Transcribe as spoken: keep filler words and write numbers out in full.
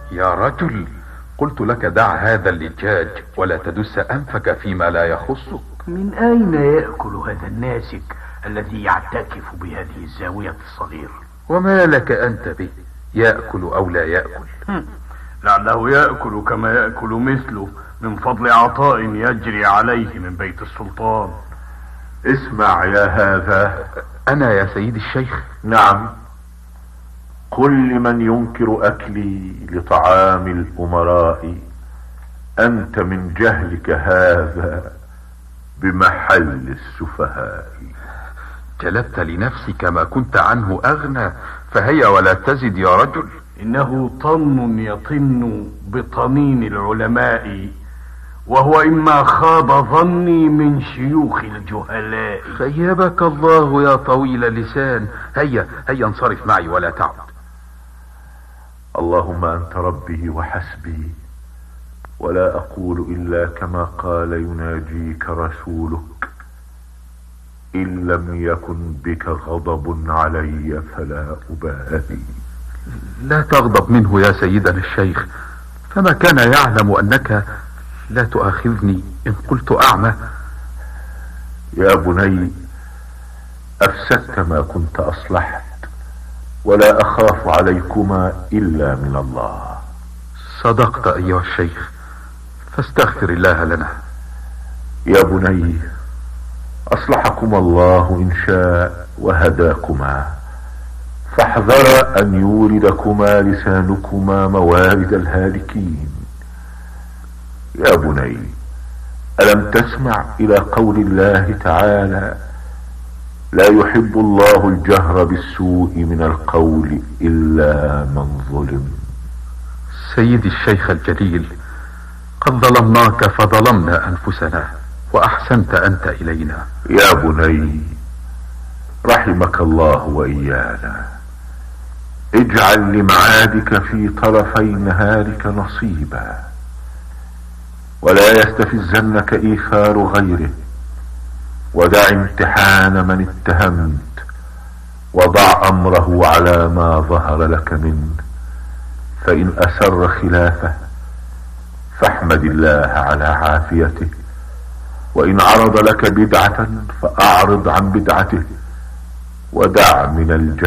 يا رجل، قلت لك دع هذا اللجاج ولا تدس أنفك فيما لا يخصك. من أين يأكل هذا الناسك الذي يعتكف بهذه الزاوية الصغيرة؟ وما لك أنت به؟ يأكل أو لا يأكل؟ لعله يأكل كما يأكل مثله من فضل عطاء يجري عليه من بيت السلطان. اسمع يا هذا. أنا يا سيد الشيخ؟ نعم. قل لمن ينكر أكلي لطعام الأمراء أنت من جهلك هذا بمحل السفهاء. جلبت لنفسك ما كنت عنه أغنى، فهيا ولا تزد يا رجل. إنه طن يطن بطنين العلماء، وهو إما خاب ظني من شيوخ الجهلاء. خيبك الله يا طويل اللسان. هيا هيا انصرف معي ولا تعد. اللهم أنت ربي وحسبي، ولا أقول إلا كما قال يناجيك رسولك: إن لم يكن بك غضب علي فلا أبالي. لا تغضب منه يا سيدنا الشيخ، فما كان يعلم أنك لا تؤاخذني إن قلت أعمى. يا بني، أفسدت ما كنت أصلحت، ولا أخاف عليكما إلا من الله. صدقت أيها الشيخ، فاستغفر الله لنا. يا بني، أصلحكما الله إن شاء وهداكما، فاحذر أن يوردكما لسانكما موارد الهالكين. يا بني، ألم تسمع إلى قول الله تعالى: لا يحب الله الجهر بالسوء من القول إلا من ظلم. سيدي الشيخ الجليل، قد ظلمناك فظلمنا أنفسنا، وأحسنت أنت إلينا. يا بني، رحمك الله وإيانا. اجعل لمعادك في طرفي نهارك نصيبا، ولا يستفزنك إيثار غيره، ودع امتحان من اتهمت، وضع أمره على ما ظهر لك منه، فإن أسر خلافه فاحمد الله على عافيته، وإن عرض لك بدعة فأعرض عن بدعته، ودع من الجهل